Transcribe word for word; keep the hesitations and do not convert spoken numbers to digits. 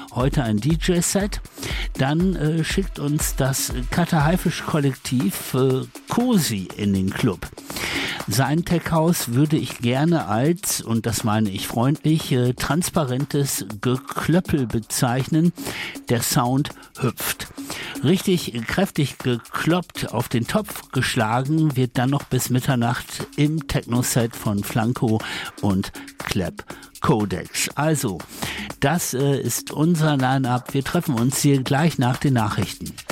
heute ein D J-Set. Dann äh, schickt uns das Kater Haifisch Kollektiv äh, Cosi in den Club. Sein Tech-Haus würde ich gerne als, und das meine ich freundlich, äh, transparentes Geklöppel bezeichnen. Der Sound hüpft. Richtig kräftig gekloppt, auf den Topf geschlagen, wird dann noch bis Mitternacht im Techno-Set von Flanco und Clap Codex. Also, das äh, ist unser Line-Up. Wir treffen uns hier gleich nach den Nachrichten.